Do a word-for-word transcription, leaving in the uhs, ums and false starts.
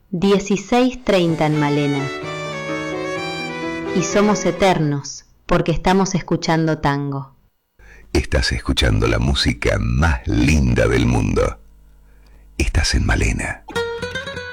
dieciséis treinta en Malena. Y somos eternos porque estamos escuchando tango. Estás escuchando la música más linda del mundo. Estás en Malena.